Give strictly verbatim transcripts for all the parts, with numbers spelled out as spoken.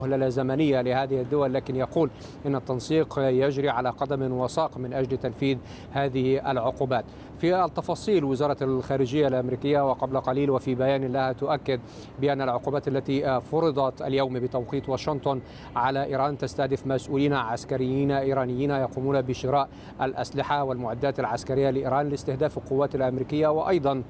مهلة زمنية لهذه الدول، لكن يقول إن التنسيق يجري على قدم وساق من أجل تنفيذ هذه العقوبات. في التفاصيل، وزارة الخارجية الأمريكية وقبل قليل وفي بيان لها تؤكد بأن العقوبات التي فرضت اليوم بتوقيت واشنطن على إيران تستهدف مسؤولين عسكريين إيرانيين يقومون بشراء الأسلحة والمعدات العسكرية لإيران لاستهداف القوات الأمريكية، وأيضا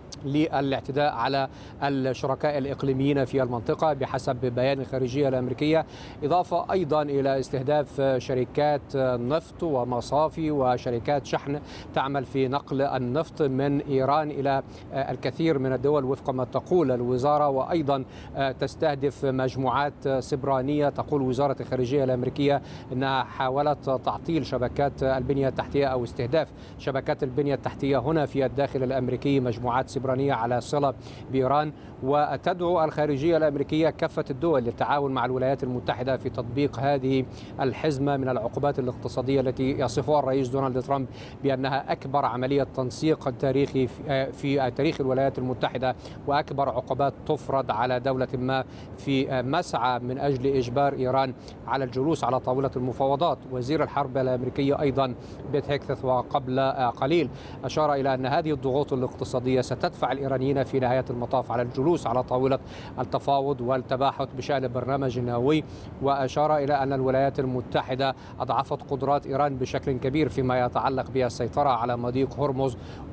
للاعتداء على الشركاء الإقليميين في المنطقة بحسب بيان الخارجية الأمريكية، إضافة أيضا إلى استهداف شركات نفط ومصافي وشركات شحن تعمل في نقل النفط من إيران إلى الكثير من الدول وفق ما تقول الوزارة، وأيضا تستهدف مجموعات سبرانية. تقول وزارة الخارجية الأمريكية أنها حاولت تعطيل شبكات البنية التحتية أو استهداف شبكات البنية التحتية هنا في الداخل الأمريكي، مجموعات سبرانية على صلة بإيران. وتدعو الخارجية الأمريكية كافة الدول للتعاون مع الولايات المتحدة في تطبيق هذه الحزمة من العقوبات الاقتصادية التي يصفها الرئيس دونالد ترامب بأنها أكبر عملية تنسيق تاريخي في تاريخ الولايات المتحدة، وأكبر عقوبات تفرض على دولة ما في مسعى من أجل إجبار إيران على الجلوس على طاولة المفاوضات. وزير الحرب الأمريكي أيضا بيت هيكث وقبل قليل أشار إلى أن هذه الضغوط الاقتصادية ستدفع الإيرانيين في نهاية المطاف على الجلوس على طاولة التفاوض والتباحث بشأن البرنامج النووي، وأشار إلى أن الولايات المتحدة أضعفت قدرات إيران بشكل كبير فيما يتعلق بالسيطرة على مضيق هرمز،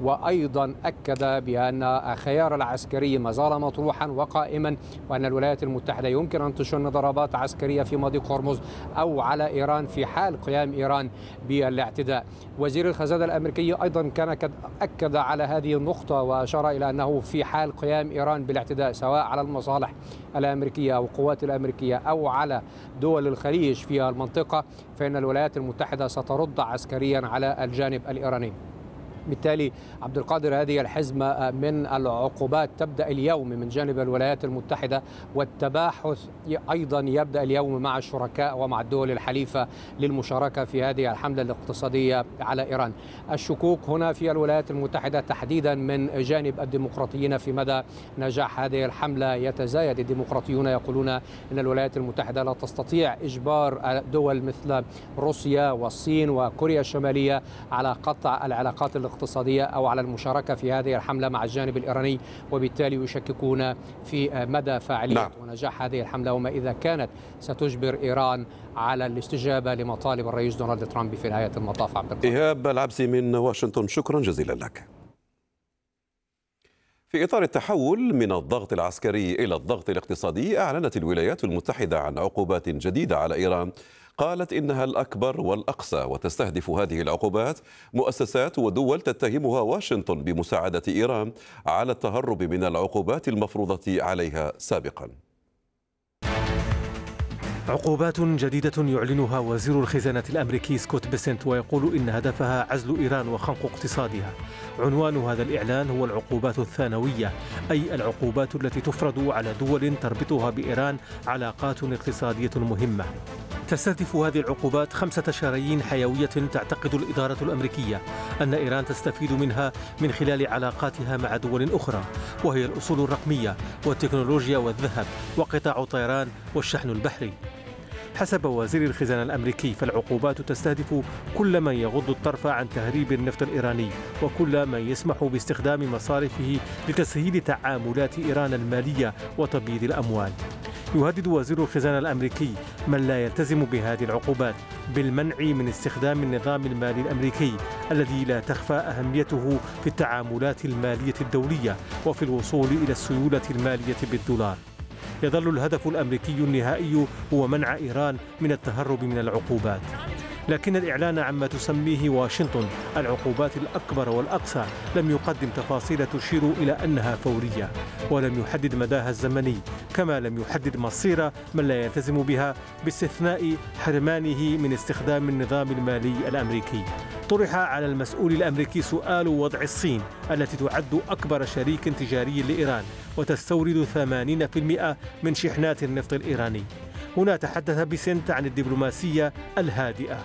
وأيضا أكد بأن الخيار العسكري ما زال مطروحا وقائما، وأن الولايات المتحدة يمكن أن تشن ضربات عسكرية في مضيق هرمز أو على إيران في حال قيام إيران بالاعتداء. وزير الخزانة الأمريكي أيضا كان قد أكد على هذه النقطة، وأشار إلى أنه في حال قيام إيران بالاعتداء سواء على المصالح الأمريكية أو القوات الأمريكية أو على دول الخليج في المنطقة، فإن الولايات المتحدة سترد عسكريا على الجانب الإيراني. بالتالي عبد القادر، هذه الحزمة من العقوبات تبدأ اليوم من جانب الولايات المتحدة، والتباحث أيضا يبدأ اليوم مع الشركاء ومع الدول الحليفة للمشاركة في هذه الحملة الاقتصادية على إيران. الشكوك هنا في الولايات المتحدة تحديدا من جانب الديمقراطيين في مدى نجاح هذه الحملة يتزايد. الديمقراطيون يقولون أن الولايات المتحدة لا تستطيع إجبار دول مثل روسيا والصين وكوريا الشمالية على قطع العلاقات الاقتصادية الاقتصادية أو على المشاركة في هذه الحملة مع الجانب الإيراني، وبالتالي يشككون في مدى فاعلية نعم. ونجاح هذه الحملة، وما إذا كانت ستجبر إيران على الاستجابة لمطالب الرئيس دونالد ترامب في نهاية المطاف. عبد القادر. إيهاب العبسي من واشنطن، شكرا جزيلا لك. في إطار التحول من الضغط العسكري إلى الضغط الاقتصادي، أعلنت الولايات المتحدة عن عقوبات جديدة على إيران، قالت إنها الأكبر والأقصى، وتستهدف هذه العقوبات مؤسسات ودول تتهمها واشنطن بمساعدة إيران على التهرب من العقوبات المفروضة عليها سابقا. عقوبات جديدة يعلنها وزير الخزانة الأمريكي سكوت بيسنت، ويقول إن هدفها عزل إيران وخنق اقتصادها. عنوان هذا الإعلان هو العقوبات الثانوية، أي العقوبات التي تفرض على دول تربطها بإيران علاقات اقتصادية مهمة. تستهدف هذه العقوبات خمسة شرايين حيوية تعتقد الإدارة الأمريكية أن إيران تستفيد منها من خلال علاقاتها مع دول أخرى، وهي الأصول الرقمية والتكنولوجيا والذهب وقطاع الطيران والشحن البحري. حسب وزير الخزانة الأمريكي، فالعقوبات تستهدف كل من يغض الطرف عن تهريب النفط الإيراني، وكل من يسمح باستخدام مصارفه لتسهيل تعاملات إيران المالية وتبييض الأموال. يهدد وزير الخزانة الأمريكي من لا يلتزم بهذه العقوبات بالمنع من استخدام النظام المالي الأمريكي الذي لا تخفى أهميته في التعاملات المالية الدولية وفي الوصول إلى السيولة المالية بالدولار. يظل الهدف الأمريكي النهائي هو منع إيران من التهرب من العقوبات، لكن الإعلان عما تسميه واشنطن العقوبات الأكبر والأقصى لم يقدم تفاصيل تشير إلى أنها فورية، ولم يحدد مداها الزمني، كما لم يحدد مصير من لا يلتزم بها باستثناء حرمانه من استخدام النظام المالي الأمريكي. طرح على المسؤول الأمريكي سؤال وضع الصين التي تعد أكبر شريك تجاري لإيران وتستورد ثمانين بالمئة من شحنات النفط الإيراني. هنا تحدث بيسنت عن الدبلوماسية الهادئة.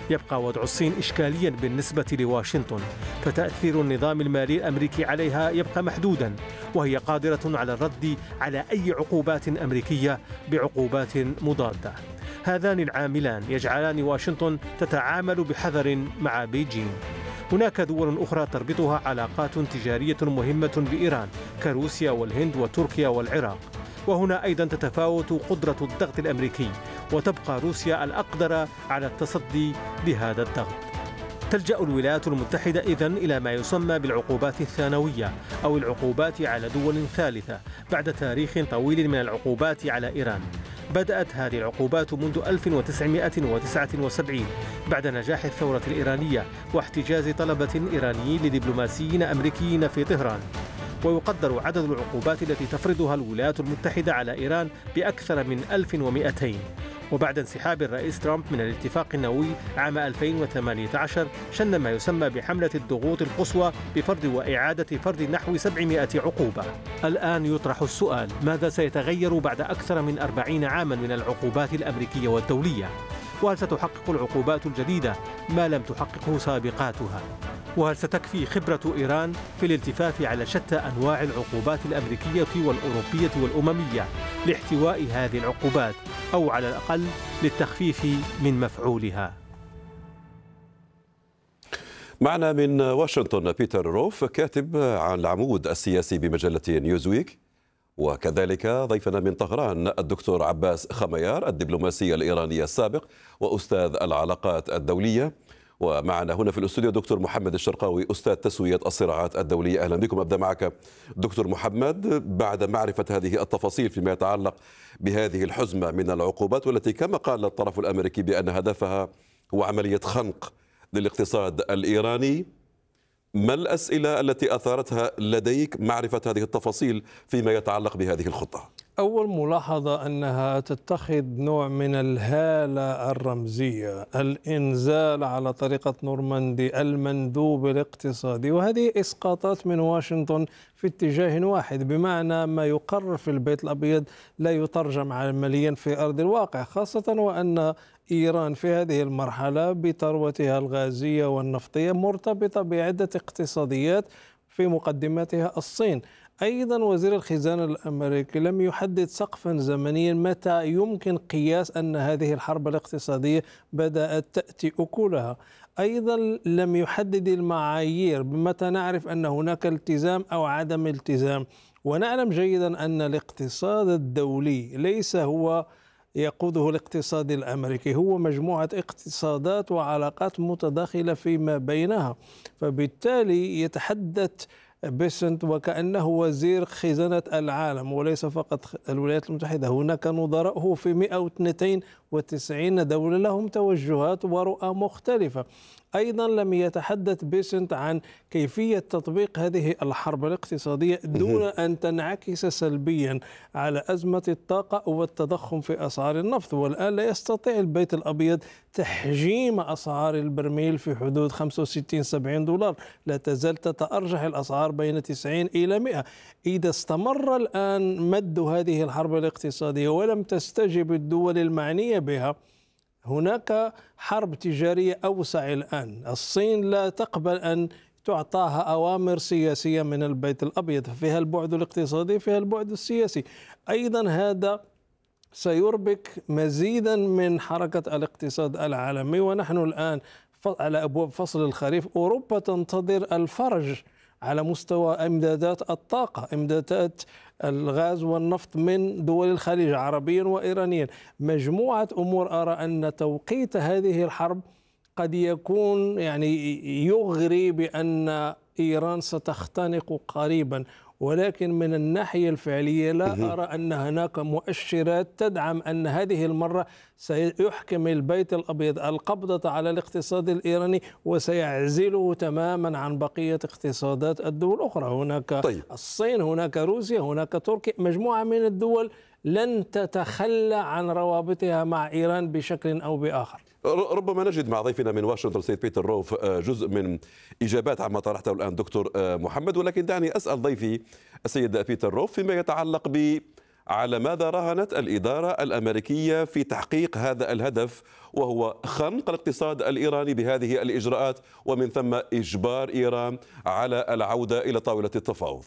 يبقى وضع الصين إشكاليا بالنسبة لواشنطن، فتأثير النظام المالي الأمريكي عليها يبقى محدودا، وهي قادرة على الرد على أي عقوبات أمريكية بعقوبات مضادة. هذان العاملان يجعلان واشنطن تتعامل بحذر مع بيجين. هناك دول أخرى تربطها علاقات تجارية مهمة بإيران كروسيا والهند وتركيا والعراق، وهنا أيضا تتفاوت قدرة الضغط الأمريكي، وتبقى روسيا الأقدر على التصدي لهذا الضغط. تلجأ الولايات المتحدة إذن إلى ما يسمى بالعقوبات الثانوية أو العقوبات على دول ثالثة بعد تاريخ طويل من العقوبات على إيران. بدأت هذه العقوبات منذ ألف وتسعمائة وتسعة وسبعين بعد نجاح الثورة الإيرانية واحتجاز طلبة إيرانيين لدبلوماسيين أمريكيين في طهران. ويقدر عدد العقوبات التي تفرضها الولايات المتحدة على إيران بأكثر من ألف ومئتين. وبعد انسحاب الرئيس ترامب من الاتفاق النووي عام ألفين وثمانية عشر شن ما يسمى بحملة الضغوط القصوى بفرض وإعادة فرض نحو سبعمائة عقوبة. الآن يطرح السؤال: ماذا سيتغير بعد أكثر من أربعين عاما من العقوبات الأمريكية والدولية؟ وهل ستحقق العقوبات الجديدة ما لم تحققه سابقاتها؟ وهل ستكفي خبرة إيران في الالتفاف على شتى أنواع العقوبات الأمريكية والأوروبية والأممية لاحتواء هذه العقوبات، أو على الأقل للتخفيف من مفعولها؟ معنا من واشنطن بيتر روف، كاتب عن العمود السياسي بمجلة نيوزويك، وكذلك ضيفنا من طهران الدكتور عباس خميار، الدبلوماسي الإيراني السابق وأستاذ العلاقات الدولية. ومعنا هنا في الاستوديو دكتور محمد الشرقاوي، أستاذ تسوية الصراعات الدولية. أهلا بكم. أبدأ معك دكتور محمد، بعد معرفة هذه التفاصيل فيما يتعلق بهذه الحزمة من العقوبات والتي كما قال الطرف الأمريكي بأن هدفها هو عملية خنق للاقتصاد الإيراني، ما الأسئلة التي أثارتها لديك معرفة هذه التفاصيل فيما يتعلق بهذه الخطة؟ أول ملاحظة أنها تتخذ نوع من الهالة الرمزية، الإنزال على طريقة نورماندي، المندوب الاقتصادي، وهذه إسقاطات من واشنطن في اتجاه واحد، بمعنى ما يقرر في البيت الأبيض لا يترجم عمليا في أرض الواقع، خاصة وأن إيران في هذه المرحلة بثروتها الغازية والنفطية مرتبطة بعدة اقتصاديات في مقدمتها الصين. أيضا وزير الخزانة الأمريكي لم يحدد سقفا زمنيا متى يمكن قياس أن هذه الحرب الاقتصادية بدأت تأتي أكلها. أيضا لم يحدد المعايير بمتى نعرف أن هناك التزام أو عدم التزام، ونعلم جيدا أن الاقتصاد الدولي ليس هو يقوده الاقتصاد الأمريكي، هو مجموعة اقتصادات وعلاقات متداخلة فيما بينها. فبالتالي يتحدث بيسنت وكأنه وزير خزانة العالم وليس فقط الولايات المتحدة، هناك نظراء في مئة واثنين وتسعين دولة لهم توجهات ورؤى مختلفة. أيضا لم يتحدث بيسنت عن كيفية تطبيق هذه الحرب الاقتصادية دون أن تنعكس سلبيا على أزمة الطاقة والتضخم في أسعار النفط، والآن لا يستطيع البيت الأبيض تحجيم أسعار البرميل في حدود خمسة وستين سبعين دولار، لا تزال تتأرجح الأسعار بين تسعين إلى مئة. إذا استمر الآن مد هذه الحرب الاقتصادية ولم تستجب الدول المعنية بها، هناك حرب تجارية أوسع الآن. الصين لا تقبل أن تعطاها أوامر سياسية من البيت الأبيض، فيها البعد الاقتصادي فيها البعد السياسي. أيضا هذا سيربك مزيدا من حركة الاقتصاد العالمي، ونحن الآن على أبواب فصل الخريف. أوروبا تنتظر الفرج على مستوى إمدادات الطاقة، إمدادات الغاز والنفط من دول الخليج عربيا وإيرانيا. مجموعة أمور أرى أن توقيت هذه الحرب قد يكون يعني يغري بأن إيران ستختنق قريبا، ولكن من الناحية الفعلية لا أرى أن هناك مؤشرات تدعم أن هذه المرة سيحكم البيت الأبيض القبضة على الاقتصاد الإيراني وسيعزله تماما عن بقية اقتصادات الدول الأخرى. هناك طيب. الصين، هناك روسيا، هناك تركيا، مجموعة من الدول لن تتخلى عن روابطها مع إيران بشكل أو بآخر. ربما نجد مع ضيفنا من واشنطن سيد بيتر روف جزء من إجابات عما طرحته الآن دكتور محمد، ولكن دعني أسأل ضيفي السيد بيتر روف فيما يتعلق على ماذا راهنت الإدارة الأمريكية في تحقيق هذا الهدف، وهو خنق الاقتصاد الإيراني بهذه الإجراءات ومن ثم إجبار إيران على العودة إلى طاولة التفاوض.